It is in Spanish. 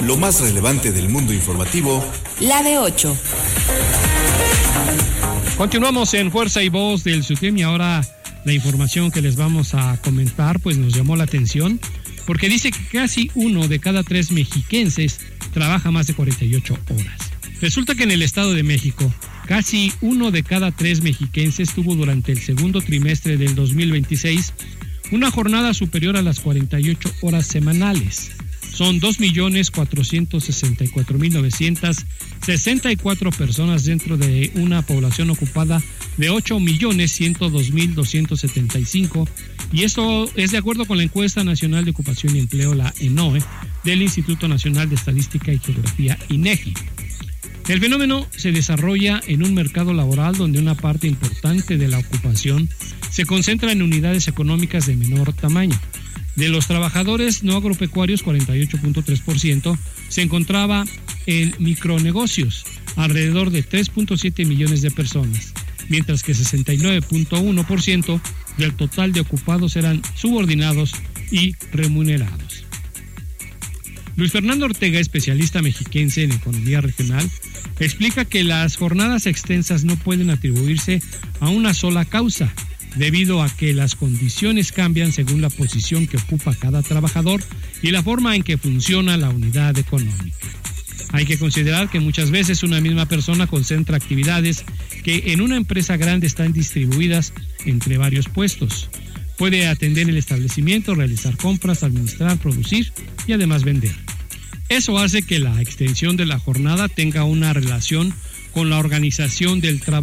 lo más relevante del mundo informativo, la de 8. Continuamos en Fuerza y Voz del SUTEM y ahora la información que les vamos a comentar pues nos llamó la atención porque dice que casi 1 de cada 3 mexiquenses trabaja más de 48 horas. Resulta que en el Estado de México casi 1 de cada 3 mexiquenses tuvo durante el segundo trimestre del 2026 una jornada superior a las 48 horas semanales. Son 2.464.964 personas dentro de una población ocupada de 8.102.275, y esto es de acuerdo con la Encuesta Nacional de Ocupación y Empleo, la ENOE, del Instituto Nacional de Estadística y Geografía, INEGI. El fenómeno se desarrolla en un mercado laboral donde una parte importante de la ocupación se concentra en unidades económicas de menor tamaño. De los trabajadores no agropecuarios, 48.3% se encontraba en micronegocios, alrededor de 3.7 millones de personas, mientras que 69.1% del total de ocupados eran subordinados y remunerados. Luis Fernando Ortega, especialista mexiquense en economía regional, explica que las jornadas extensas no pueden atribuirse a una sola causa, debido a que las condiciones cambian según la posición que ocupa cada trabajador y la forma en que funciona la unidad económica. Hay que considerar que muchas veces una misma persona concentra actividades que en una empresa grande están distribuidas entre varios puestos. Puede atender el establecimiento, realizar compras, administrar, producir y además vender. Eso hace que la extensión de la jornada tenga una relación con la organización del trabajo